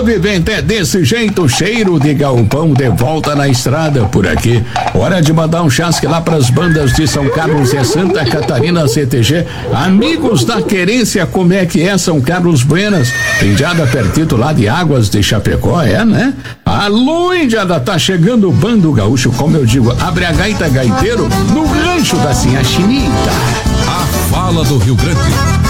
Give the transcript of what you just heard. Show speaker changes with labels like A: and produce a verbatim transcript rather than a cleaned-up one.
A: vivente, é desse jeito, cheiro de galpão de volta na estrada por aqui. Hora de mandar um chasque lá pras bandas de São Carlos e Santa Catarina C T G. Amigos da querência, como é que é São Carlos Buenas? Indiada pertito lá de Águas de Chapecó, é, né? Alô, Indiada, tá chegando o Bando Gaúcho, como eu digo, abre a gaita gaiteiro no rancho da Sinha Chinita.
B: A fala do Rio Grande.